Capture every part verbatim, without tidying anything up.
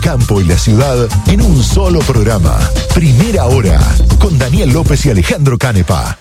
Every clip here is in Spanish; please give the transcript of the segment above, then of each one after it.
campo y la ciudad en un solo programa. Primera Hora, con Daniel López y Alejandro Canepa.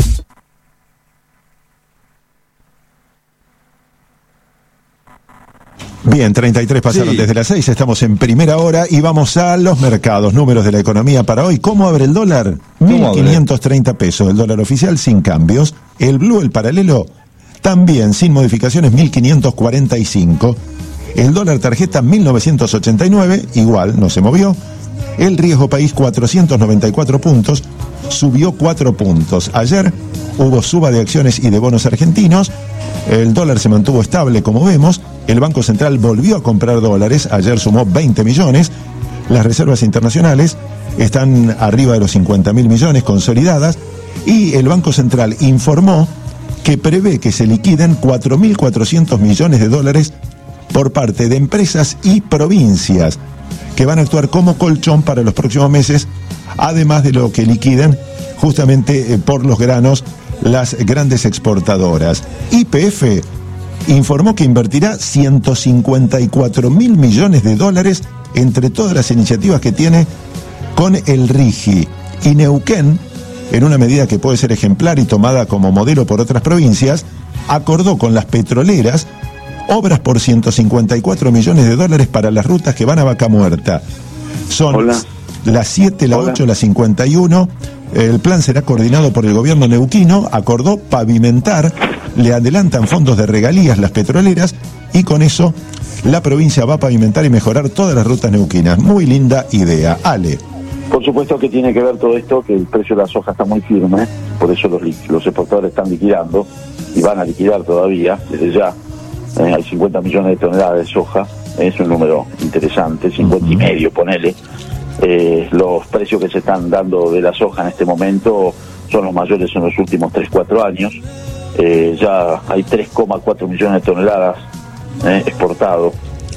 Bien, treinta y tres pasaron sí. desde las seis, estamos en Primera Hora y vamos a los mercados, números de la economía para hoy. ¿Cómo abre el dólar? mil quinientos treinta pesos, el dólar oficial sin cambios. El blue, el paralelo, también sin modificaciones, mil quinientos cuarenta y cinco. El dólar tarjeta, mil novecientos ochenta y nueve, igual, no se movió. El riesgo país, cuatrocientos noventa y cuatro puntos, subió cuatro puntos. Ayer hubo suba de acciones y de bonos argentinos. El dólar se mantuvo estable, como vemos. El Banco Central volvió a comprar dólares. Ayer sumó veinte millones. Las reservas internacionales están arriba de los cincuenta mil millones consolidadas. Y el Banco Central informó que prevé que se liquiden cuatro mil cuatrocientos millones de dólares por parte de empresas y provincias que van a actuar como colchón para los próximos meses, además de lo que liquiden justamente por los granos las grandes exportadoras. Y P F informó que invertirá ciento cincuenta y cuatro mil millones de dólares entre todas las iniciativas que tiene con el RIGI. Y Neuquén, en una medida que puede ser ejemplar y tomada como modelo por otras provincias, acordó con las petroleras obras por ciento cincuenta y cuatro millones de dólares para las rutas que van a Vaca Muerta. Son Hola. las siete, la Hola. ocho, la cincuenta y uno. El plan será coordinado por el gobierno neuquino. Acordó pavimentar, le adelantan fondos de regalías las petroleras y con eso la provincia va a pavimentar y mejorar todas las rutas neuquinas. Muy linda idea. Ale. Por supuesto que tiene que ver todo esto, que el precio de la soja está muy firme, por eso los, los exportadores están liquidando y van a liquidar todavía, desde ya. Eh, hay cincuenta millones de toneladas de soja, es un número interesante, cincuenta y medio, ponele. Eh, los precios que se están dando de la soja en este momento son los mayores en los últimos tres cuatro años. Eh, ya hay tres coma cuatro millones de toneladas eh, exportado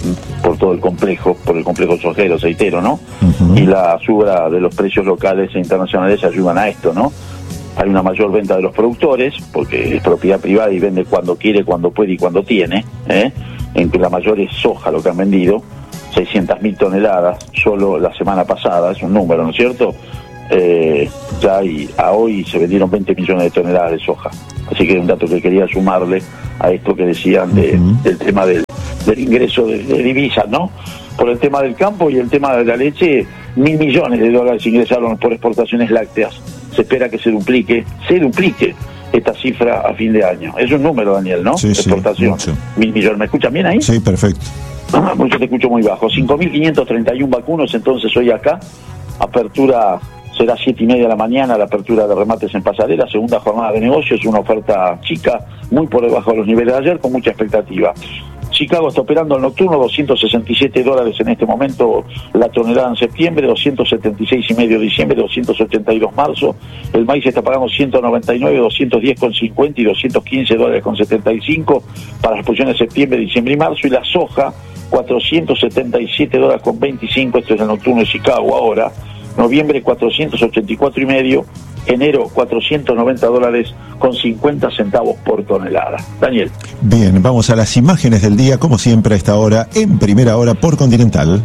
por todo el complejo, por el complejo sojero, aceitero, ¿no? Uh-huh. Y la suba de los precios locales e internacionales ayudan a esto, ¿no? Hay una mayor venta de los productores, porque es propiedad privada y vende cuando quiere, cuando puede y cuando tiene, ¿eh? En que la mayor es soja lo que han vendido, seiscientas mil toneladas, solo la semana pasada, es un número, ¿no es cierto? Eh, ya y a hoy se vendieron veinte millones de toneladas de soja. Así que es un dato que quería sumarle a esto que decían de, uh-huh. del tema del, del ingreso de, de divisas, ¿no? Por el tema del campo y el tema de la leche, mil millones de dólares ingresaron por exportaciones lácteas. Se espera que se duplique, se duplique esta cifra a fin de año. Es un número, Daniel, ¿no? Sí, exportación. Sí, mil millones. ¿Me escuchan bien ahí? Sí, perfecto. Ah, pues yo te escucho muy bajo. cinco mil quinientos treinta y uno vacunos, entonces hoy acá. Apertura será siete y media de la mañana, la apertura de remates en pasarela, segunda jornada de negocios, una oferta chica, muy por debajo de los niveles de ayer, con mucha expectativa. Chicago está operando al nocturno, doscientos sesenta y siete dólares en este momento la tonelada en septiembre, doscientos setenta y seis y medio diciembre, doscientos ochenta y dos marzo. El maíz está pagando ciento noventa y nueve, doscientos diez con cincuenta y doscientos quince dólares con setenta y cinco para las posiciones de septiembre, diciembre y marzo. Y la soja, cuatrocientos setenta y siete dólares con veinticinco, esto es el nocturno de Chicago ahora. Noviembre, cuatrocientos ochenta y cuatro y medio. Enero, cuatrocientos noventa dólares con cincuenta centavos por tonelada. Daniel. Bien, vamos a las imágenes del día, como siempre a esta hora, en Primera Hora por Continental.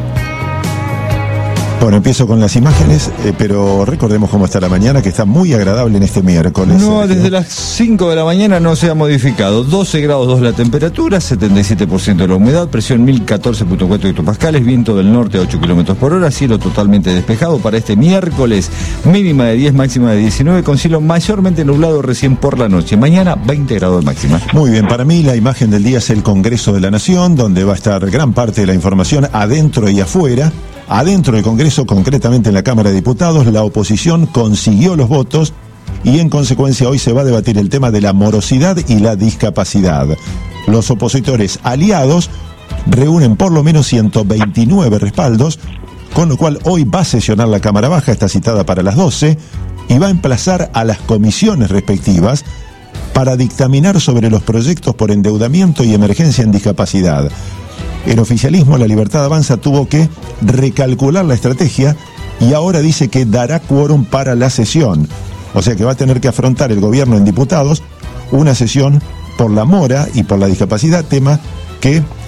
Bueno, empiezo con las imágenes, eh, pero recordemos cómo está la mañana, que está muy agradable en este miércoles. No, desde las cinco de la mañana no se ha modificado. doce grados dos la temperatura, setenta y siete por ciento de la humedad, presión mil catorce punto cuatro hectopascales, viento del norte a ocho kilómetros por hora, cielo totalmente despejado para este miércoles, mínima de diez, máxima de diecinueve, con cielo mayormente nublado recién por la noche. Mañana veinte grados de máxima. Muy bien, para mí la imagen del día es el Congreso de la Nación, donde va a estar gran parte de la información adentro y afuera. Adentro del Congreso, concretamente en la Cámara de Diputados, la oposición consiguió los votos y en consecuencia hoy se va a debatir el tema de la morosidad y la discapacidad. Los opositores aliados reúnen por lo menos ciento veintinueve respaldos, con lo cual hoy va a sesionar la Cámara Baja, está citada para las doce, y va a emplazar a las comisiones respectivas para dictaminar sobre los proyectos por endeudamiento y emergencia en discapacidad. El oficialismo, La Libertad Avanza, tuvo que recalcular la estrategia y ahora dice que dará quórum para la sesión. O sea que va a tener que afrontar el gobierno en diputados una sesión por la mora y por la discapacidad, tema que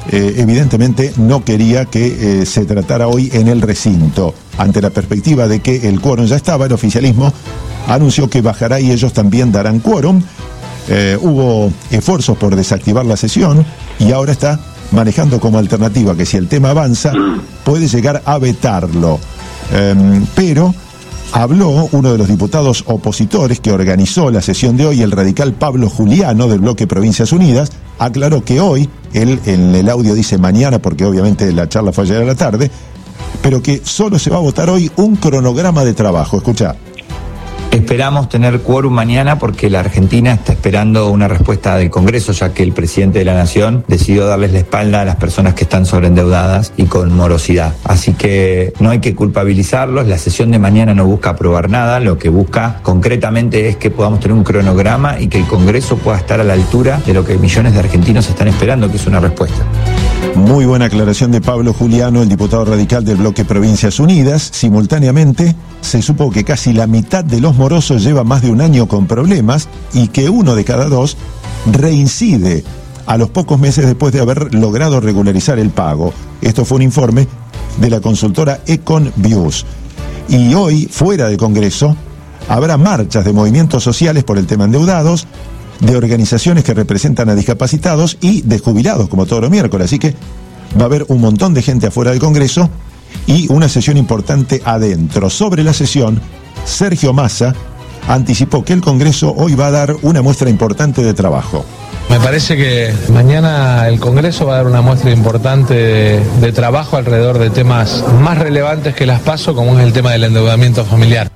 eh, evidentemente no quería que eh, se tratara hoy en el recinto. Ante la perspectiva de que el quórum ya estaba, el oficialismo anunció que bajará y ellos también darán quórum. Eh, hubo esfuerzos por desactivar la sesión y ahora está manejando como alternativa que si el tema avanza puede llegar a vetarlo. Eh, pero habló uno de los diputados opositores que organizó la sesión de hoy, el radical Pablo Juliano del bloque Provincias Unidas, aclaró que hoy, él en el audio dice mañana porque obviamente la charla fue ayer a la tarde, pero que solo se va a votar hoy un cronograma de trabajo. Escuchá. Esperamos tener quórum mañana porque la Argentina está esperando una respuesta del Congreso, ya que el presidente de la Nación decidió darles la espalda a las personas que están sobreendeudadas y con morosidad. Así que no hay que culpabilizarlos, la sesión de mañana no busca aprobar nada, lo que busca concretamente es que podamos tener un cronograma y que el Congreso pueda estar a la altura de lo que millones de argentinos están esperando, que es una respuesta. Muy buena aclaración de Pablo Juliano, el diputado radical del bloque Provincias Unidas. Simultáneamente, se supo que casi la mitad de los morosos lleva más de un año con problemas y que uno de cada dos reincide a los pocos meses después de haber logrado regularizar el pago. Esto fue un informe de la consultora EconViews. Y hoy, fuera del Congreso, habrá marchas de movimientos sociales por el tema endeudados, de organizaciones que representan a discapacitados y de jubilados, como todos los miércoles. Así que va a haber un montón de gente afuera del Congreso y una sesión importante adentro. Sobre la sesión, Sergio Massa anticipó que el Congreso hoy va a dar una muestra importante de trabajo. Me parece que mañana el Congreso va a dar una muestra importante de, de trabajo alrededor de temas más relevantes que las PASO, como es el tema del endeudamiento familiar.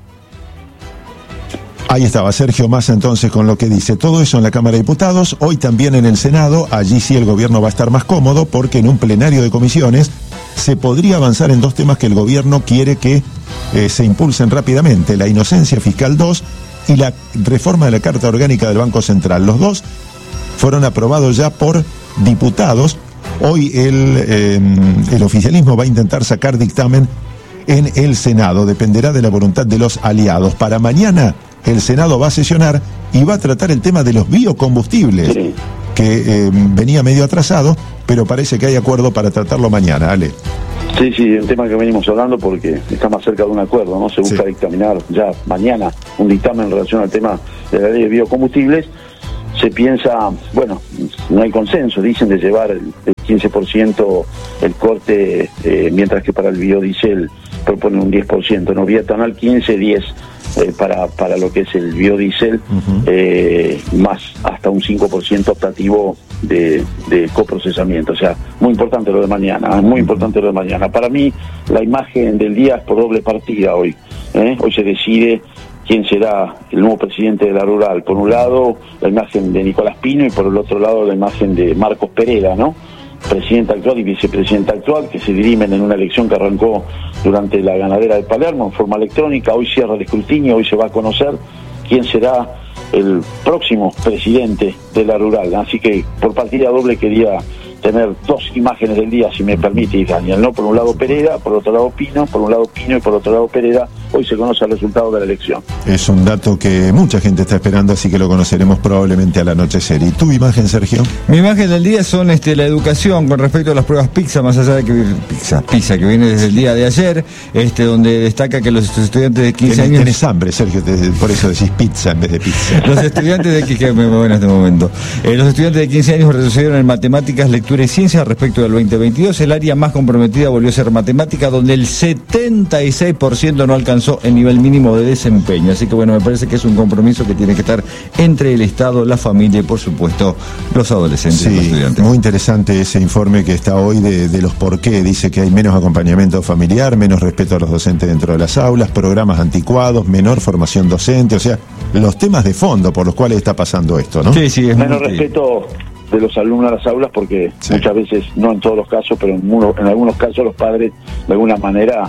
Ahí estaba Sergio Massa entonces con lo que dice. Todo eso en la Cámara de Diputados, hoy también en el Senado. Allí sí el gobierno va a estar más cómodo porque en un plenario de comisiones se podría avanzar en dos temas que el gobierno quiere que eh, se impulsen rápidamente: la inocencia fiscal dos y la reforma de la Carta Orgánica del Banco Central. Los dos fueron aprobados ya por diputados. Hoy el, eh, el oficialismo va a intentar sacar dictamen en el Senado. Dependerá de la voluntad de los aliados. Para mañana el Senado va a sesionar y va a tratar el tema de los biocombustibles, sí, que eh, venía medio atrasado, pero parece que hay acuerdo para tratarlo mañana. Ale. Sí, sí, un tema que venimos hablando porque está más cerca de un acuerdo, ¿no? Se busca sí. dictaminar ya mañana un dictamen en relación al tema de la ley de biocombustibles. Se piensa, bueno, no hay consenso, dicen de llevar el, el quince por ciento el corte, eh, mientras que para el biodiesel proponen un diez por ciento, no bietanol quince, diez eh, para, para lo que es el biodiesel, uh-huh. eh, más hasta un cinco por ciento optativo de, de coprocesamiento. O sea, muy importante lo de mañana, muy importante lo de mañana. Para mí, la imagen del día es por doble partida hoy. ¿eh? Hoy se decide quién será el nuevo presidente de la Rural. Por un lado, la imagen de Nicolás Pino y por el otro lado, la imagen de Marcos Pereira, ¿no? Presidente actual y vicepresidente actual, que se dirimen en una elección que arrancó durante la ganadera de Palermo en forma electrónica. Hoy cierra el escrutinio, hoy se va a conocer quién será el próximo presidente de la Rural. Así que por partida doble quería tener dos imágenes del día, si me permite, Daniel, ¿no? Por un lado Pereira, por otro lado Pino, por un lado Pino y por otro lado Pereira. Hoy se conoce el resultado de la elección. Es un dato que mucha gente está esperando, así que lo conoceremos probablemente al anochecer. ¿Y tu imagen, Sergio? Mi imagen del día son este, la educación con respecto a las pruebas PISA, más allá de que PISA, PISA que viene desde el día de ayer, este, donde destaca que los estudiantes de quince Tienes, años... Tienes hambre, Sergio, te, por eso decís pizza en vez de pizza. Los estudiantes de que, que me voy en este momento. Eh, los estudiantes de quince años retrocedieron en matemáticas, lectura y ciencia respecto del veinte veintidós. El área más comprometida volvió a ser matemática, donde el setenta y seis por ciento no alcanzó el nivel mínimo de desempeño. Así que bueno, me parece que es un compromiso que tiene que estar entre el Estado, la familia y por supuesto los adolescentes sí, y los estudiantes. Muy interesante ese informe que está hoy de, de los por qué. Dice que hay menos acompañamiento familiar, menos respeto a los docentes dentro de las aulas, programas anticuados, menor formación docente, o sea, los temas de fondo por los cuales está pasando esto, ¿no? Sí, sí, es menos muy... respeto de los alumnos a las aulas, porque sí. muchas veces, no en todos los casos, pero en, uno, en algunos casos los padres de alguna manera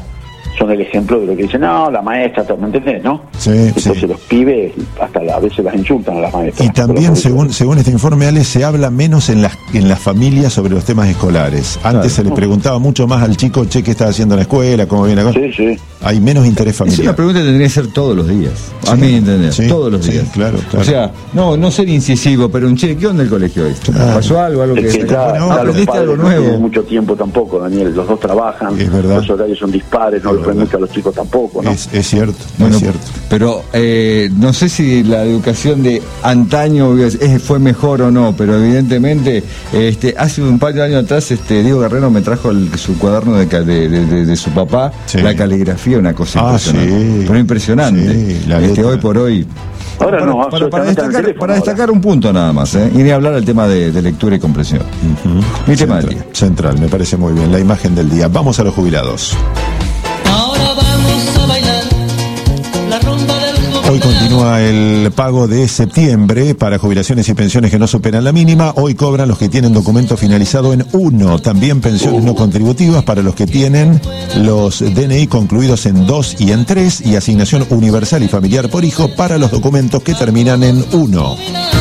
son el ejemplo de lo que dicen, no, la maestra, ¿me entendés, no? Sí, Entonces sí. los pibes hasta a veces las insultan a las maestras. Y también, según según este informe, Ale, se habla menos en las en las familias sobre los temas escolares. Antes Claro. se le preguntaba mucho más al chico, che, ¿qué está haciendo en la escuela? ¿Cómo viene la cosa? Sí, sí. Hay menos interés Es una familiar. pregunta que tendría que ser todos los días. A Sí, mí entender, sí, todos los sí, días. claro, claro. O sea, no no ser incisivo, pero un che, ¿qué onda el colegio hoy? Claro. ¿Pasó algo? algo que Es que ya, bueno, ya los aprendiste padres algo no tienen nuevo? mucho tiempo tampoco, Daniel. Los dos trabajan, Es verdad. los horarios son dispares, no Es los ven verdad. mucho a los chicos tampoco, ¿no? Es, es cierto, Bueno, es cierto. pero eh, no sé si la educación de antaño es- fue mejor o no, pero evidentemente este, hace un par de años atrás este, Diego Guerrero me trajo el- su cuaderno de, ca- de, de- de- de su papá, Sí. la caligrafía, una cosa Ah, impresionante. sí. Pero impresionante. Sí, la Este, letra. hoy por hoy. Ahora para, no, para- para absolutamente en el destacar, teléfono para ahora. destacar un punto nada más, ¿eh? Y ni hablar del tema de, de lectura y comprensión. Mi tema del Central, día. central, me parece muy bien. La imagen del día. Vamos a los jubilados. Ahora vamos a bailar la rumba del Hoy continúa el pago de septiembre para jubilaciones y pensiones que no superan la mínima. Hoy cobran los que tienen documento finalizado en uno. También pensiones no contributivas para los que tienen los D N I concluidos en dos y en tres. Y asignación universal y familiar por hijo para los documentos que terminan en uno.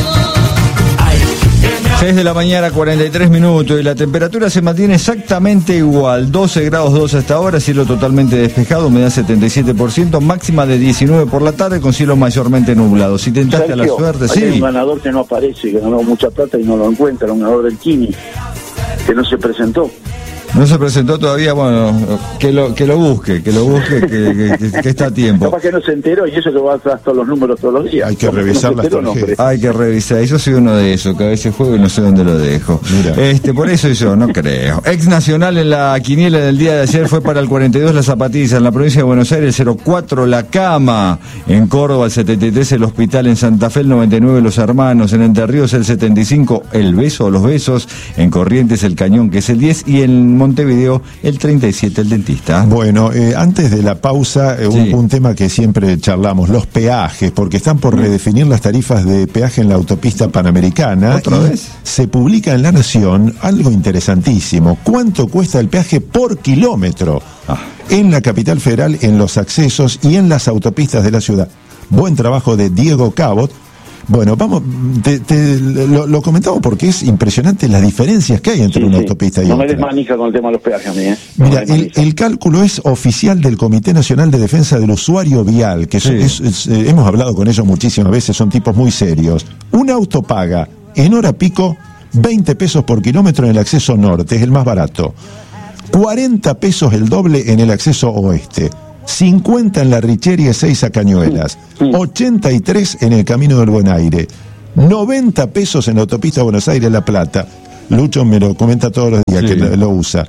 seis de la mañana, cuarenta y tres minutos, y la temperatura se mantiene exactamente igual. doce grados dos hasta ahora, cielo totalmente despejado, humedad setenta y siete por ciento, máxima de diecinueve por la tarde, con cielo mayormente nublado. Si tentaste a la Sergio, suerte, hay sí. un ganador que no aparece, que ganó mucha plata y no lo encuentra, un ganador del Kini, que no se presentó. No se presentó todavía, bueno, que lo, que lo busque, que lo busque, que, que- que- que está a tiempo. Capaz que no se enteró y eso que va atrás todos los números todos los días. Hay que Como revisar no se las enteró, no, tarjetas. pero- Hay que revisar, yo soy uno de esos, que a veces juego y no sé dónde lo dejo. Mira. Este, por eso yo no creo. Ex Nacional en la quiniela del día de ayer fue para el cuarenta y dos la Zapatilla, en la provincia de Buenos Aires el cero cuatro la Cama, en Córdoba el setenta y tres el Hospital, en Santa Fe el noventa y nueve los Hermanos, en Entre Ríos el setenta y cinco el Beso o los Besos, en Corrientes el Cañón que es el diez y en Montevideo el treinta y siete el Dentista. Bueno, eh, antes de la pausa, eh, un, Sí. un tema que siempre charlamos, los peajes, porque están por redefinir las tarifas de peaje en la autopista Panamericana. ¿Otra y vez? Se publica en La Nación algo interesantísimo. ¿Cuánto cuesta el peaje por kilómetro Ah. en la capital federal, en los accesos y en las autopistas de la ciudad? Buen trabajo de Diego Cabot. Bueno, vamos, te, te- lo, lo comentamos porque es impresionante las diferencias que hay entre Sí, una sí. autopista y no otra. me des manija con el tema de los peajes a mí, ¿eh? No Mira, me des el, manija. el cálculo es oficial del Comité Nacional de Defensa del Usuario Vial, que son- Sí. es- es, eh, hemos hablado con ellos muchísimas veces, son tipos muy serios. Un auto paga en hora pico veinte pesos por kilómetro en el acceso norte, es el más barato. cuarenta pesos el doble en el acceso oeste. cincuenta en la Richeria seis a Cañuelas. ochenta y tres en el Camino del Buen Aire. noventa pesos en la autopista Buenos Aires-La Plata. Lucho me lo comenta todos los días Sí. que lo, lo usa.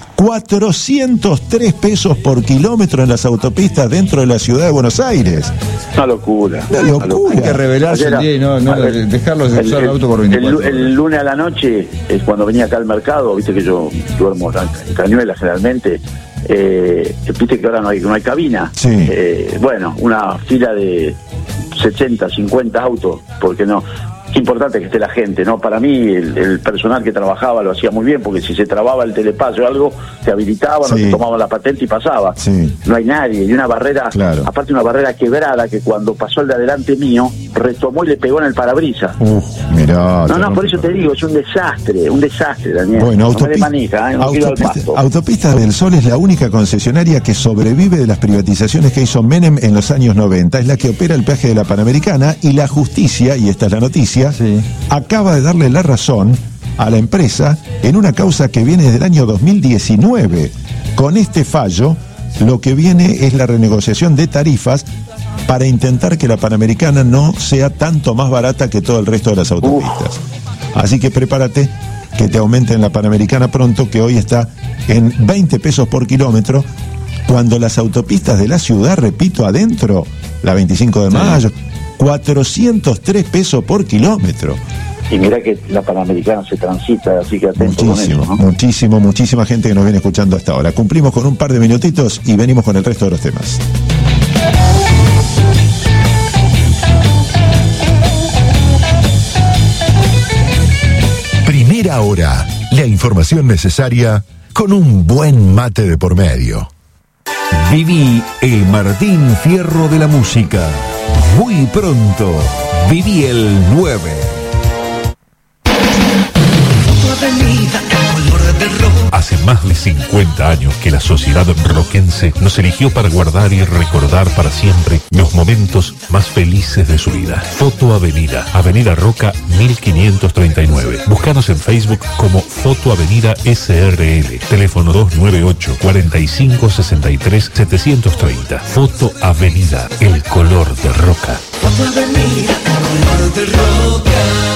cuatrocientos tres pesos por kilómetro en las autopistas dentro de la ciudad de Buenos Aires. Una locura. Una Una locura. Hay que revelarse Ayer un día y no, no a ver, dejarlos de usar el auto por el, veinticuatro el horas. lunes a la noche, es cuando venía acá al mercado, viste que yo duermo en Cañuelas generalmente, eh, viste que ahora no hay, no hay cabina. Sí. Eh, bueno, una fila de sesenta, cincuenta autos, porque no. Es importante que esté la gente, ¿no? Para mí, el, el personal que trabajaba lo hacía muy bien, porque si se trababa el telepaso o algo, te habilitaban, Sí. o te tomaban la patente y pasaba. Sí. No hay nadie, y una barrera, Claro. aparte una barrera quebrada que cuando pasó el de adelante mío, retomó y le pegó en el parabrisas. Uf, mirá. No, no, te por eso te digo, es un desastre, un desastre, Daniel. Bueno, no me dé autopista, manija, ¿eh? No quiero al autopista, pasto. Autopista del Sol es la única concesionaria que sobrevive de las privatizaciones que hizo Menem en los años noventa. Es la que opera el peaje de la Panamericana y la justicia, y esta es la noticia, Sí. acaba de darle la razón a la empresa en una causa que viene desde el año dos mil diecinueve. Con este fallo, lo que viene es la renegociación de tarifas para intentar que la Panamericana no sea tanto más barata que todo el resto de las autopistas. Así que prepárate que te aumenten la Panamericana pronto, que hoy está en veinte pesos por kilómetro, cuando las autopistas de la ciudad, repito, adentro, la veinticinco de mayo, cuatrocientos tres pesos por kilómetro. Y mira que la Panamericana se transita, así que atento Muchísimo, con eso, ¿no? muchísimo, muchísima gente que nos viene escuchando hasta ahora. Cumplimos con un par de minutitos y venimos con el resto de los temas. Primera hora, la información necesaria con un buen mate de por medio. Viví el Martín Fierro de la música. Muy pronto, viví el nueve. Hace más de cincuenta años que la sociedad roquense nos eligió para guardar y recordar para siempre los momentos más felices de su vida. Foto Avenida, Avenida Roca mil quinientos treinta y nueve. Búscanos en Facebook como Foto Avenida S R L. Teléfono dos nueve ocho, cuatro cinco, seis tres, siete tres cero. Foto Avenida, el color de Roca. Foto Avenida, el color de Roca.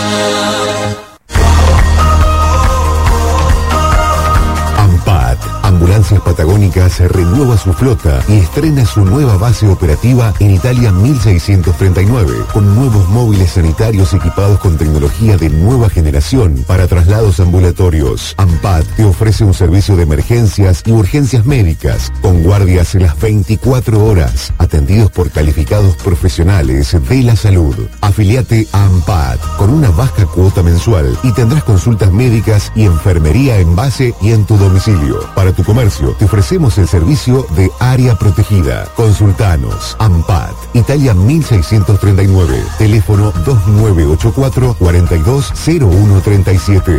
AMPAT, Ambulancias Patagónicas, renueva su flota y estrena su nueva base operativa en Italia mil seiscientos treinta y nueve, con nuevos móviles sanitarios equipados con tecnología de nueva generación para traslados ambulatorios. AMPAT te ofrece un servicio de emergencias y urgencias médicas, con guardias las veinticuatro horas, atendidos por calificados profesionales de la salud. Afiliate a AMPAT con una baja cuota mensual y tendrás consultas médicas y enfermería en base y en tu domicilio. Para tu comercio te ofrecemos el servicio de área protegida. Consultanos. AMPAT, Italia mil seiscientos treinta y nueve. Teléfono dos nueve ocho cuatro, cuatro dos cero uno tres siete.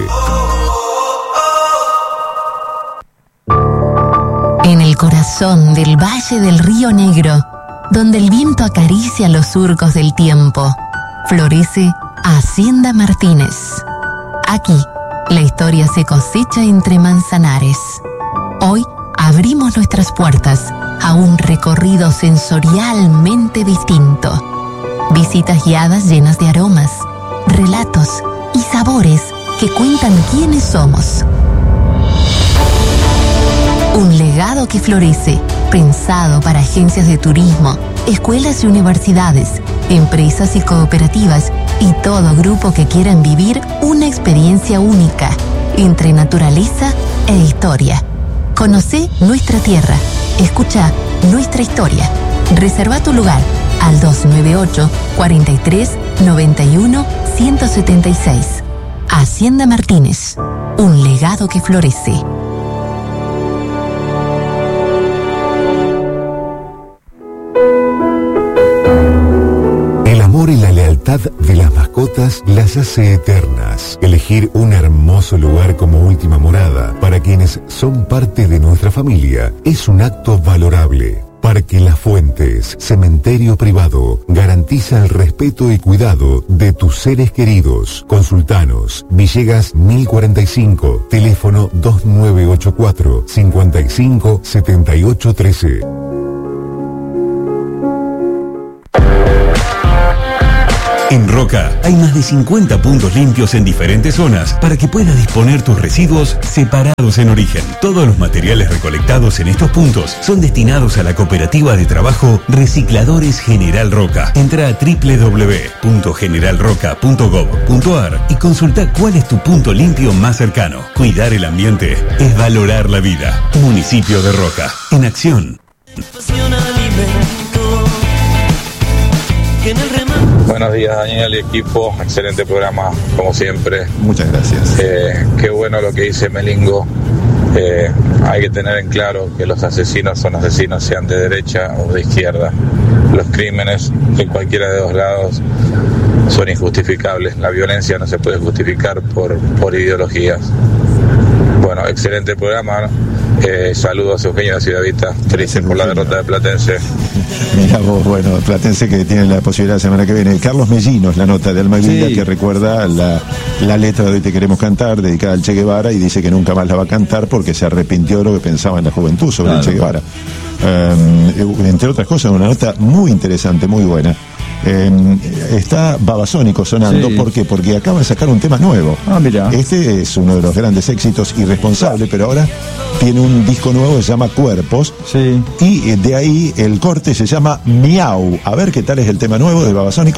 En el corazón del Valle del Río Negro, donde el viento acaricia los surcos del tiempo, florece Hacienda Martínez. Aquí, la historia se cosecha entre manzanares. Hoy abrimos nuestras puertas a un recorrido sensorialmente distinto. Visitas guiadas llenas de aromas, relatos y sabores que cuentan quiénes somos. Un legado que florece, pensado para agencias de turismo, escuelas y universidades, empresas y cooperativas y todo grupo que quieran vivir una experiencia única entre naturaleza e historia. Conocé nuestra tierra, escucha nuestra historia. Reserva tu lugar al dos nueve ocho, cuatro tres, nueve uno, uno siete seis. Hacienda Martínez, un legado que florece. Y la lealtad de las mascotas las hace eternas. Elegir un hermoso lugar como última morada para quienes son parte de nuestra familia es un acto valorable. Parque Las Fuentes, cementerio privado, garantiza el respeto y cuidado de tus seres queridos. Consultanos. Villegas mil cuarenta y cinco, teléfono dos nueve ocho cuatro, cinco cinco, siete ocho uno tres. En Roca hay más de cincuenta puntos limpios en diferentes zonas para que puedas disponer tus residuos separados en origen. Todos los materiales recolectados en estos puntos son destinados a la cooperativa de trabajo Recicladores General Roca. Entra a doble u doble u doble u punto general roca punto gob punto ar y consulta cuál es tu punto limpio más cercano. Cuidar el ambiente es valorar la vida. Municipio de Roca, en acción. Buenos días, Daniel y equipo, excelente programa como siempre. Muchas gracias. Eh, qué bueno lo que dice Melingo. Eh, hay que tener en claro que los asesinos son asesinos, sean de derecha o de izquierda. Los crímenes de cualquiera de dos lados son injustificables. La violencia no se puede justificar por, por ideologías. Bueno, excelente programa, ¿no? Eh, saludos a Eugenio de Ciudadita, triste por la derrota de Platense. Mira vos, bueno, Platense que tiene la posibilidad la semana que viene. Carlos Mellinos, la nota de Almaguilla, sí, que recuerda la, la letra de Hoy Te Queremos Cantar, dedicada al Che Guevara, y dice que nunca más la va a cantar porque se arrepintió de lo que pensaba en la juventud sobre claro. el Che Guevara. Um, entre otras cosas, una nota muy interesante, muy buena. Eh, está Babasónico sonando, sí. ¿por qué? Porque acaba de sacar un tema nuevo. Ah, mira. Este es uno de los grandes éxitos, Irresponsable, pero ahora tiene un disco nuevo que se llama Cuerpos, sí. y de ahí el corte se llama Miau. A ver qué tal es el tema nuevo de Babasónico.